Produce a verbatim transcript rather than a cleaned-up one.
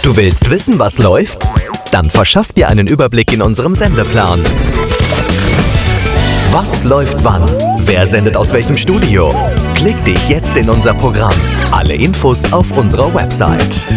Du willst wissen, was läuft? Dann verschaff dir einen Überblick in unserem Sendeplan. Was läuft wann? Wer sendet aus welchem Studio? Klick dich jetzt in unser Programm. Alle Infos auf unserer Website.